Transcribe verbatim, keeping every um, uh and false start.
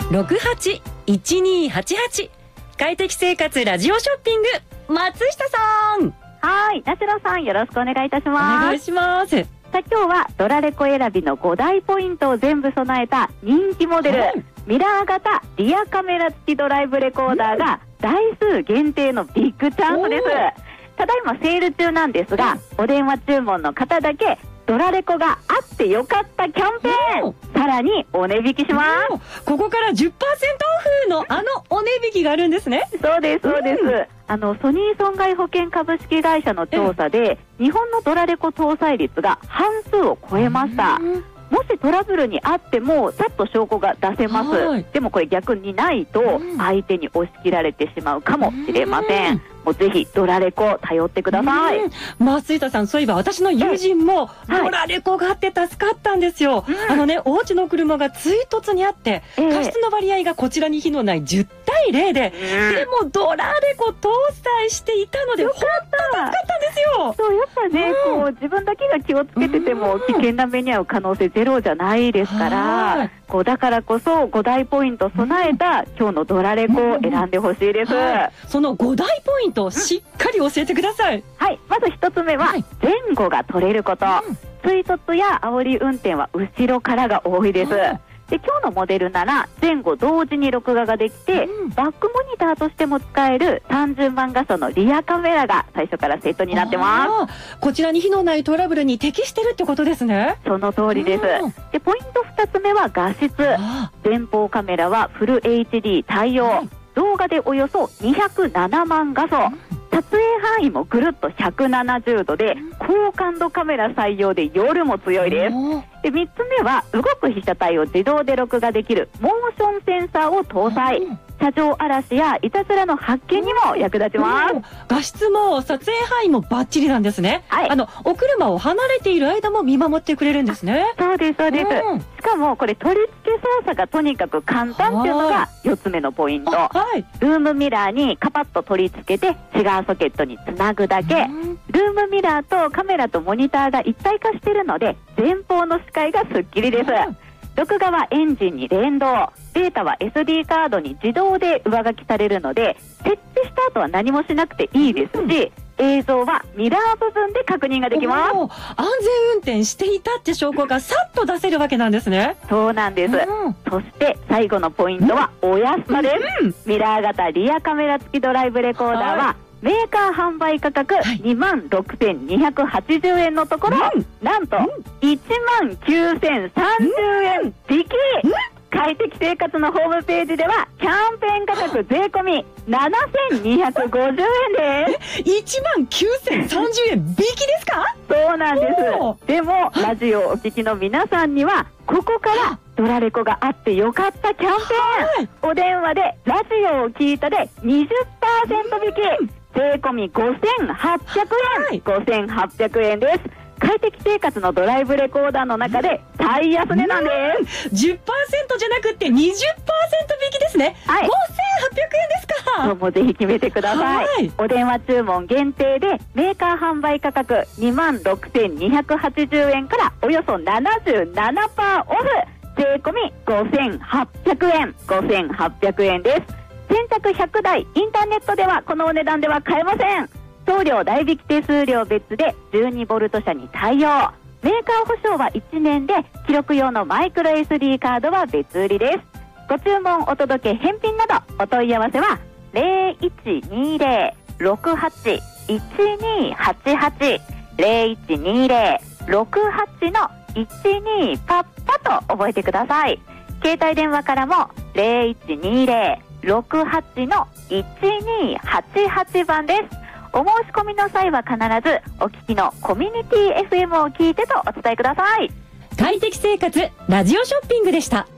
ろくはちいちにはちはち。快適生活ラジオショッピング、松下さん。 はい、梨野さん、よろしくお願いいたします。 お願いします。 さあ、今日はドラレコ選びのご大ポイントを全部備えた人気モデル、はい、ミラー型リアカメラ付きドライブレコーダーが台数限定のビッグチャンスです。ただいまセール中なんですが、お電話注文の方だけドラレコがあってよかったキャンペーン、さらにお値引きします。 ここから じゅっパーセント オフのあのお値引きがあるんですね。 そうですそうです、うん、あのソニー損害保険株式会社の調査で日本のドラレコ搭載率が半数を超えました。もしトラブルにあってもさっと証拠が出せます。はい、でもこれ逆にないと相手に押し切られてしまうかもしれません。うんもうぜひドラレコ頼ってください。 松下さん、そういえば私の友人もドラレコがあって助かったんですよ。はい、あのね、お家の車が追突にあって、えー、過失の割合がこちらに非のないじゅうたいゼロで、うん、でもドラレコ搭載していたので本当助かったんですよ。 そうやっぱね、うん、こう自分だけが気をつけてても危険な目に遭う可能性ゼロじゃないですから、こうだからこそご大ポイント備えた今日のドラレコを選んでほしいです。うんはい、 そのご大ポイントをしっかり教えてください。 はい、まず一つ目は前後が取れること、はい、追突や煽り運転は後ろからが多いです。で今日のモデルなら前後同時に録画ができて、うん、バックモニターとしても使えるさんじゅうまん画素のリアカメラが最初からセットになってます。 こちらに非のないトラブルに適してるってことですね。 その通りです。でポイントふたつめは画質。前方カメラはフル エイチディー 対応、はい、動画でおよそにひゃくななまん画素、撮影範囲もぐるっとひゃくななじゅうどで高感度カメラ採用で夜も強いです。でみっつめは動く被写体を自動で録画できるモーションセンサーを搭載。車上荒らしやいたずらの発見にも役立ちます。 画質も撮影範囲もバッチリなんですね。はい、あのお車を離れている間も見守ってくれるんですね。 そうですそうです。うん、しかもこれ取り付け操作がとにかく簡単っていうのがよっつめのポイント。はい、ルームミラーにカパッと取り付けてシガーソケットにつなぐだけ。うん、ルームミラーとカメラとモニターが一体化しているので前方の視界がすっきりです。うん、録画はエンジンに連動、データは エスディー カードに自動で上書きされるので設置した後は何もしなくていいですし、うん、映像はミラー部分で確認ができます。 安全運転していたって証拠がさっと出せるわけなんですね。 そうなんです。うん、そして最後のポイントはお安さです。うん、ミラー型リアカメラ付きドライブレコーダーは、はいメーカー販売価格にまんろくせんにひゃくはちじゅうえんのところ、うん、なんといちまんきゅうせんさんじゅうえん引き、うん、快適生活のホームページではキャンペーン価格税込みななせんにひゃくごじゅうえんです。 いちまんきゅうせんさんじゅうえん引きですか？ そうなんです。でもラジオをお聞きの皆さんにはここからドラレコがあってよかったキャンペーン、お電話でラジオを聞いたで にじゅっパーセント 引き、うん税込みごせんはっぴゃくえん、ごせんはっぴゃくえんです。快適生活のドライブレコーダーの中で最安値なんです。 じゅっパーセント じゃなくて にじゅっパーセント 引きですね。はい、ごせんはっぴゃくえんですか。 そうもぜひ決めてください。はい、お電話注文限定でメーカー販売価格にまんろくせんにひゃくはちじゅうえんからおよそ ななじゅうななパーセント オフ、税込みごせんはっぴゃくえん、ごせんはっぴゃくえんです。先着ひゃくだい、インターネットではこのお値段では買えません。送料代引き手数料別でじゅうにボルト車に対応。メーカー保証はいちねんで記録用のマイクロ エスディー カードは別売りです。ご注文お届け返品などお問い合わせはゼロいちにゼロ ろくはち いちにはちはち ゼロいちにゼロ ろくはち のいちにパッパと覚えてください。携帯電話からもゼロいちにゼロろくはちのいちにはちはちばんです。お申し込みの際は必ずお聞きのコミュニティ エフエム を聞いてとお伝えください。 快適生活ラジオショッピングでした。